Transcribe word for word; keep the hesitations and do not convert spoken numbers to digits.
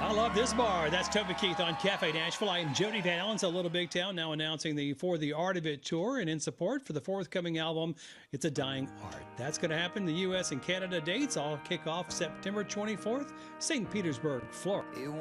I love this bar. That's Toby Keith on Cafe Nashville. I am Jody Van Allen's A Little Big Town, now announcing the For the Art of It tour and in support for the forthcoming album, It's a Dying Art. That's going to happen. The U S and Canada dates all kick off September twenty-fourth, Saint Petersburg, Florida.